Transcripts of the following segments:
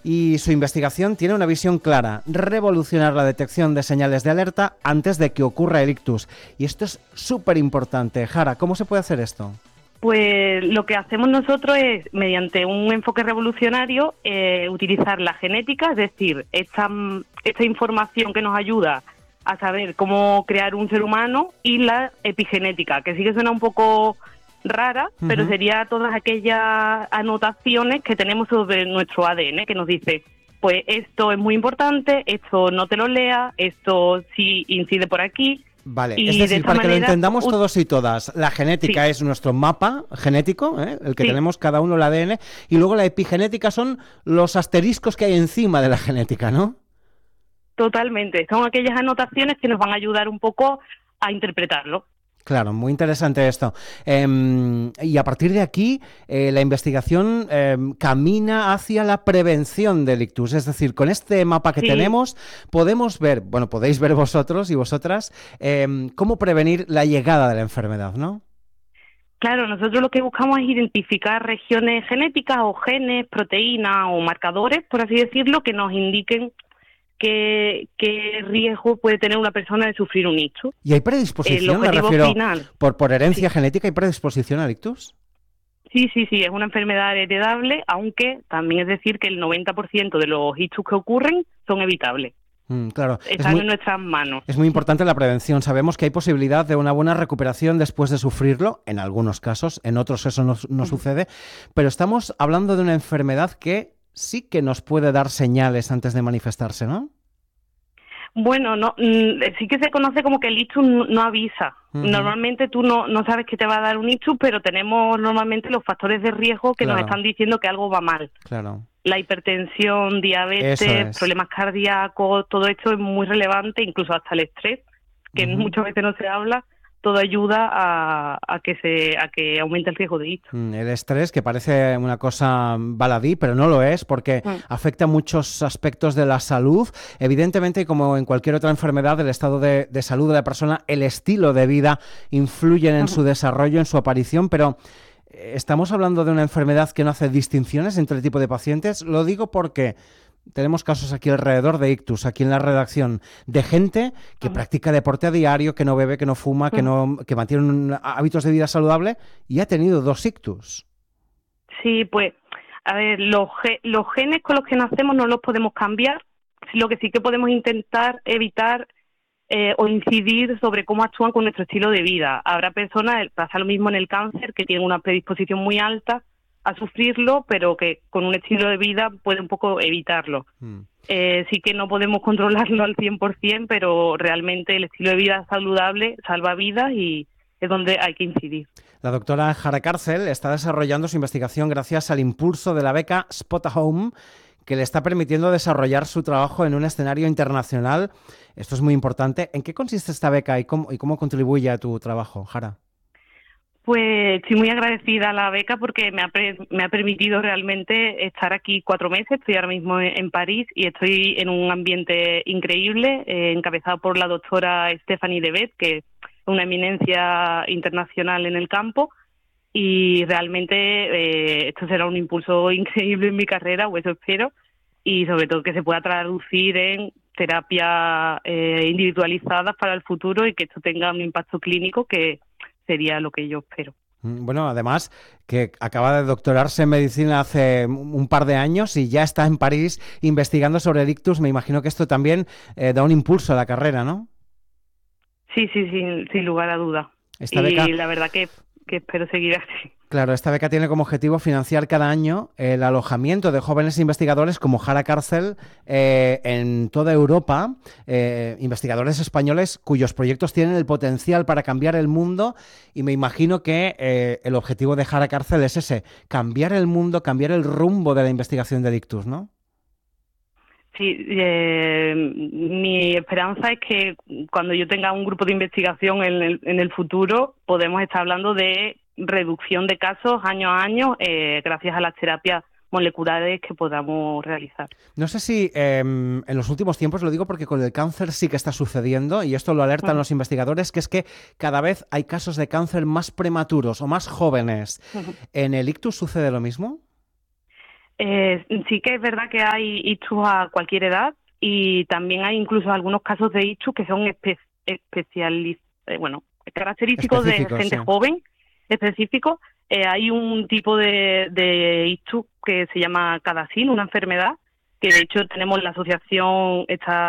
Y su investigación tiene una visión clara: revolucionar la detección de señales de alerta antes de que ocurra el ictus. Y esto es súper importante. Jara, ¿cómo se puede hacer esto? Pues lo que hacemos nosotros es, mediante un enfoque revolucionario, utilizar la genética, es decir, esta información que nos ayuda a saber cómo crear un ser humano, y la epigenética, que sí que suena un poco rara, pero sería todas aquellas anotaciones que tenemos sobre nuestro ADN, que nos dice, pues esto es muy importante, esto no te lo leas, esto sí incide por aquí. Vale, Y es de decir, esta para que lo manera, entendamos todos y todas, la genética es nuestro mapa genético, el que tenemos cada uno, el ADN, y luego la epigenética son los asteriscos que hay encima de la genética, ¿no? Totalmente, son aquellas anotaciones que nos van a ayudar un poco a interpretarlo. Claro, muy interesante esto. Y a partir de aquí, la investigación camina hacia la prevención del ictus. Es decir, con este mapa que tenemos, podemos ver, bueno, podéis ver vosotros y vosotras, cómo prevenir la llegada de la enfermedad, ¿no? Claro, nosotros lo que buscamos es identificar regiones genéticas o genes, proteínas o marcadores, por así decirlo, que nos indiquen qué riesgo puede tener una persona de sufrir un ictus. ¿Y hay predisposición? El Me objetivo refiero, final. por herencia genética, ¿hay predisposición al ictus? Sí, es una enfermedad heredable, aunque también es decir que el 90% de los ictus que ocurren son evitables. Claro, están en nuestras manos. Es muy importante la prevención. Sabemos que hay posibilidad de una buena recuperación después de sufrirlo, en algunos casos, en otros eso no sucede, pero estamos hablando de una enfermedad que sí que nos puede dar señales antes de manifestarse, ¿no? Bueno, no, sí que se conoce como que el ictus no avisa. Normalmente tú no sabes que te va a dar un ictus, pero tenemos normalmente los factores de riesgo que nos están diciendo que algo va mal. Claro. La hipertensión, diabetes, problemas cardíacos, todo esto es muy relevante, incluso hasta el estrés, que muchas veces no se habla. Todo ayuda a que aumente el riesgo de ictus. El estrés, que parece una cosa baladí, pero no lo es, porque afecta muchos aspectos de la salud. Evidentemente, como en cualquier otra enfermedad, el estado de salud de la persona, el estilo de vida influyen en su desarrollo, en su aparición, pero ¿estamos hablando de una enfermedad que no hace distinciones entre el tipo de pacientes? Lo digo porque tenemos casos aquí alrededor de ictus, aquí en la redacción, de gente que practica deporte a diario, que no bebe, que no fuma, que mantiene hábitos de vida saludable y ha tenido 2 ictus. Sí, pues, a ver, los genes con los que nacemos no los podemos cambiar. Lo que sí que podemos intentar evitar o incidir sobre cómo actúan con nuestro estilo de vida. Habrá personas, pasa lo mismo en el cáncer, que tienen una predisposición muy alta a sufrirlo, pero que con un estilo de vida puede un poco evitarlo. Sí que no podemos controlarlo al 100%, pero realmente el estilo de vida saludable salva vidas y es donde hay que incidir. La doctora Jara Cárcel está desarrollando su investigación gracias al impulso de la beca Spot a Home, que le está permitiendo desarrollar su trabajo en un escenario internacional. Esto es muy importante. ¿En qué consiste esta beca y cómo contribuye a tu trabajo, Jara? Pues estoy muy agradecida a la beca porque me ha permitido realmente estar aquí 4 meses. Estoy ahora mismo en París y estoy en un ambiente increíble, encabezado por la doctora Stephanie Debet, que es una eminencia internacional en el campo, y realmente esto será un impulso increíble en mi carrera, o eso espero, y sobre todo que se pueda traducir en terapias individualizadas para el futuro y que esto tenga un impacto clínico que sería lo que yo espero. Bueno, además que acaba de doctorarse en medicina hace un par de años y ya está en París investigando sobre el ictus. Me imagino que esto también da un impulso a la carrera, ¿no? Sí, sin lugar a duda. Esta beca, la verdad que espero seguir así. Claro, esta beca tiene como objetivo financiar cada año el alojamiento de jóvenes investigadores como Jara Cárcel en toda Europa, investigadores españoles cuyos proyectos tienen el potencial para cambiar el mundo, y me imagino que el objetivo de Jara Cárcel es ese, cambiar el mundo, cambiar el rumbo de la investigación de ictus, ¿no? Sí, mi esperanza es que cuando yo tenga un grupo de investigación en el futuro podemos estar hablando de reducción de casos año a año gracias a las terapias moleculares que podamos realizar. No sé si en los últimos tiempos, lo digo porque con el cáncer sí que está sucediendo, y esto lo alertan los investigadores, que es que cada vez hay casos de cáncer más prematuros o más jóvenes. ¿En el ictus sucede lo mismo? Sí que es verdad que hay ictus a cualquier edad y también hay incluso algunos casos de ictus que son característicos de gente joven, específicos. Hay un tipo de ictus que se llama CADASIL, una enfermedad, que de hecho tenemos la asociación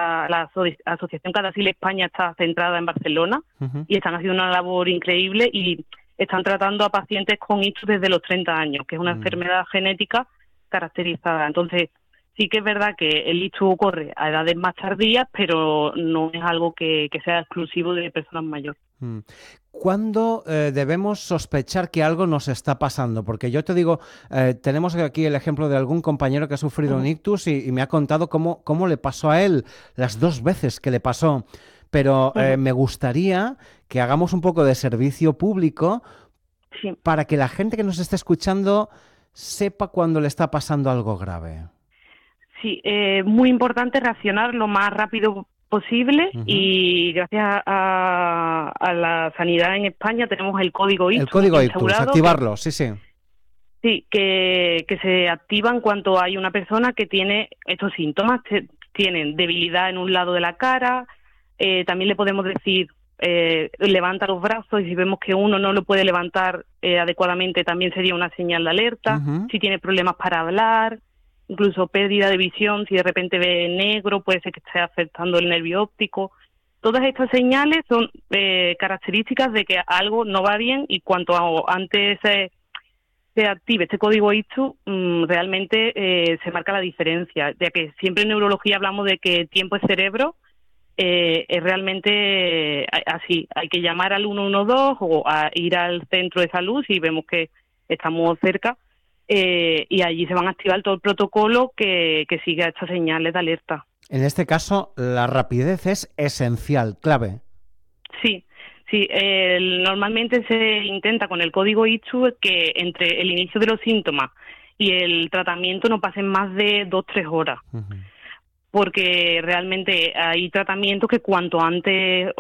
CADASIL España está centrada en Barcelona y están haciendo una labor increíble y están tratando a pacientes con ictus desde los 30 años, que es una enfermedad genética caracterizada. Entonces, sí que es verdad que el ictus ocurre a edades más tardías, pero no es algo que sea exclusivo de personas mayores. ¿Cuándo debemos sospechar que algo nos está pasando? Porque yo te digo, tenemos aquí el ejemplo de algún compañero que ha sufrido un ictus y me ha contado cómo le pasó a él las 2 veces que le pasó. Pero me gustaría que hagamos un poco de servicio público para que la gente que nos esté escuchando sepa cuando le está pasando algo grave. Sí, muy importante reaccionar lo más rápido posible y gracias a la sanidad en España tenemos el código ictus. El código ictus, activarlo, sí. Sí, que se activa en cuanto hay una persona que tiene estos síntomas, tienen debilidad en un lado de la cara, también le podemos decir levanta los brazos y si vemos que uno no lo puede levantar adecuadamente también sería una señal de alerta, si tiene problemas para hablar, incluso pérdida de visión, si de repente ve negro, puede ser que esté afectando el nervio óptico. Todas estas señales son características de que algo no va bien y cuanto antes se active este código ictus, realmente se marca la diferencia, ya que siempre en neurología hablamos de que tiempo es cerebro, es realmente así, hay que llamar al 112 o a ir al centro de salud si vemos que estamos cerca. Y allí se van a activar todo el protocolo que siga estas señales de alerta. En este caso, la rapidez es esencial, clave. Sí. Normalmente se intenta con el código ictus que entre el inicio de los síntomas y el tratamiento no pasen más de 2-3 horas. Porque realmente hay tratamientos que cuanto antes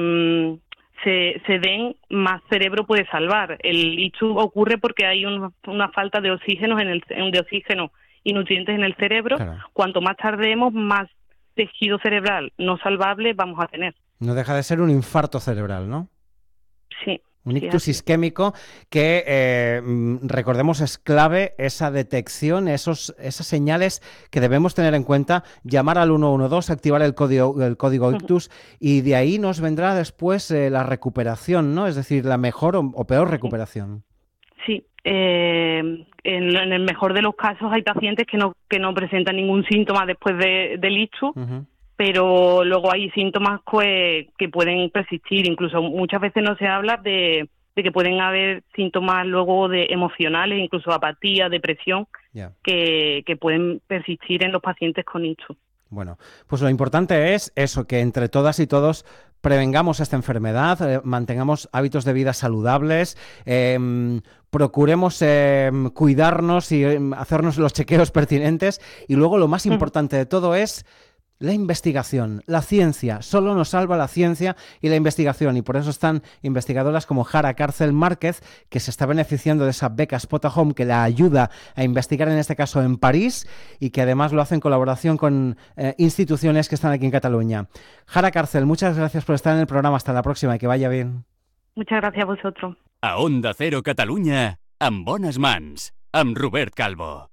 se den, más cerebro puede salvar. El ictus ocurre porque hay una falta de oxígeno de oxígeno y nutrientes en el cerebro. Claro. Cuanto más tardemos, más tejido cerebral no salvable vamos a tener. No deja de ser un infarto cerebral, ¿no? Sí. Un ictus isquémico que, recordemos, es clave esa detección, esas señales que debemos tener en cuenta, llamar al 112, activar el código ictus y de ahí nos vendrá después la recuperación, ¿no? Es decir, la mejor o peor recuperación. Sí, en el mejor de los casos hay pacientes que no presentan ningún síntoma después del ictus, pero luego hay síntomas que pueden persistir, incluso muchas veces no se habla de que pueden haber síntomas luego de emocionales, incluso apatía, depresión, que pueden persistir en los pacientes con ictus. Bueno, pues lo importante es eso, que entre todas y todos prevengamos esta enfermedad, mantengamos hábitos de vida saludables, procuremos cuidarnos y hacernos los chequeos pertinentes y luego lo más importante de todo es la investigación, la ciencia. Solo nos salva la ciencia y la investigación y por eso están investigadoras como Jara Cárcel Márquez, que se está beneficiando de esa beca Spot at Home que la ayuda a investigar en este caso en París y que además lo hace en colaboración con instituciones que están aquí en Cataluña. Jara Cárcel, muchas gracias por estar en el programa. Hasta la próxima y que vaya bien. Muchas gracias a vosotros. A Onda Cero Catalunya, amb bones mans, amb Robert Calvo.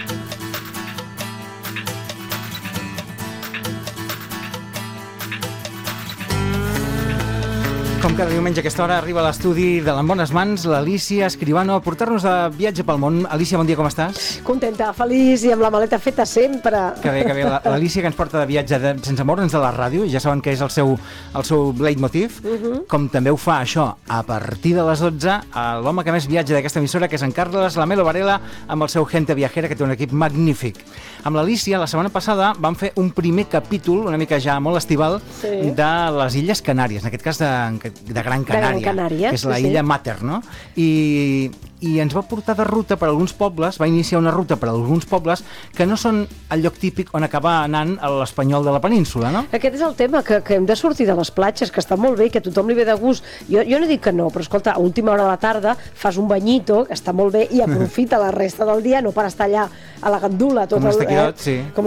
Com cada diumenge a aquesta hora arriba a l'estudi de l'En Bones Mans l'Alícia Escribano a portar-nos de viatge pel món. Alícia, bon dia, com estàs? Contenta, feliç i amb la maleta feta sempre. Que bé. L'Alícia que ens porta de viatge sense moure'ns de la ràdio, ja saben que és el seu leitmotiv, com també ho fa això a partir de les 12, l'home que més viatja d'aquesta emissora, que és en Carles Lamelo Varela, amb el seu Gente Viajera, que té un equip magnífic. Amb l'Alícia, la setmana passada, vam fer un primer capítol, una mica ja molt estival, de les Illes Canàries, en aquest cas que de Gran Canària, que és la illa Mater, no? I ens va portar de ruta per alguns pobles, va iniciar una ruta per alguns pobles que no són el lloc típic on acabar anant a l'Espanyol de la península, no? Aquest és el tema, que hem de sortir de les platges, que està molt bé, que a tothom li ve de gust. Jo no dic que no, però escolta, a última hora de la tarda fas un banyito, que està molt bé, i aprofita la resta del dia, no per estar allà a la gandula tot com